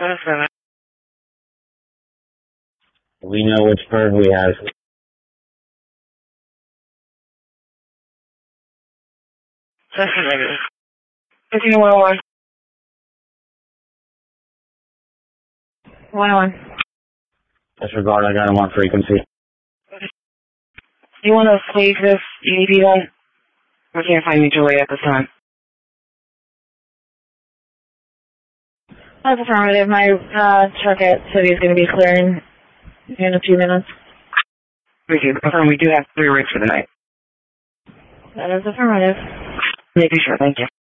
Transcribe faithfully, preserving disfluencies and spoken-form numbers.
Understand. We know which bird we have. That's negative. fifteen one oh one. one oh one. Disregard, I got him on frequency. Do you want to save this E D P then? We can't find mutual aid at this time. That's affirmative. My uh, truck at City is going to be clearing in a few minutes. We do confirm we do have three rigs for the night. That is affirmative. Making sure, thank you.